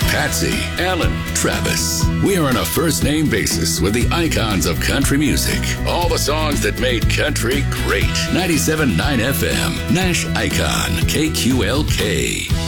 Patsy, Alan, Travis. We are on a first-name basis with the icons of country music. All the songs that made country great. 97.9 FM, Nash Icon, KQLK.